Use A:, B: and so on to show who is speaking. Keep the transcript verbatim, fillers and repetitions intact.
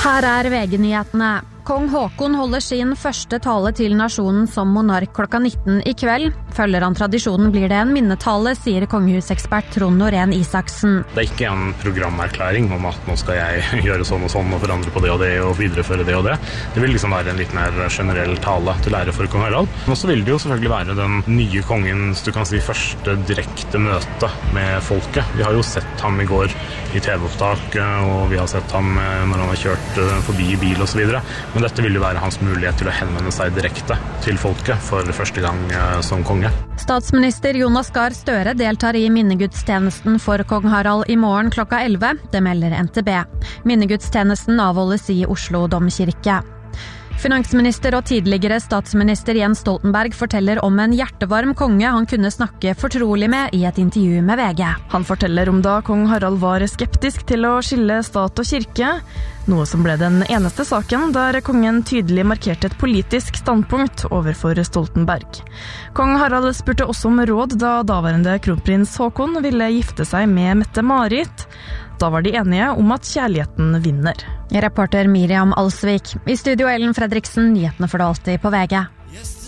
A: Her er V G-nyhetene. Kong Håkon holder sin første tale til nasjonen som monark klokka nitten i kveld. Følger han tradisjonen blir det en minnetale, sier kongehusekspert Trond Norén Isaksen.
B: Det er ikke en programerklæring om at nå skal jeg gjøre sånn og sånn og forandre på det og det og videreføre det og det. Det vil liksom være en litt mer generell tale til ære for kong Harald. Men så vil det jo selvfølgelig være den nye kongens, du kan si, første direkte møte med folket. Vi har jo sett ham i går i T V-opptak, og vi har sett ham når han har kjørt forbi bil og så videre. Men dette vil jo være hans mulighet til å henvende seg direkte til folket for første gang som konge.
A: Statsminister Jonas Gahr Støre deltar i minnegudstjenesten for kong Harald i morgen klokka elleve, det melder N T B. Minnegudstjenesten avholdes i Oslo Domkirke. Finansminister og tidligere statsminister Jens Stoltenberg forteller om en hjertevarm konge han kunne snakke fortrolig med i et intervju med V G.
C: Han forteller om da kong Harald var skeptisk til å skille stat og kirke, noe som ble den eneste saken der kongen tydelig markerte et politisk standpunkt overfor Stoltenberg. Kong Harald spurte også om råd da daværende kronprins Håkon ville gifte seg med Mette-Marit. Da var de enige om at kjærligheten vinner.
A: Reporter Miriam Alsvik. I studio Ellen Fredriksen, nyhetene for det alltid på V G.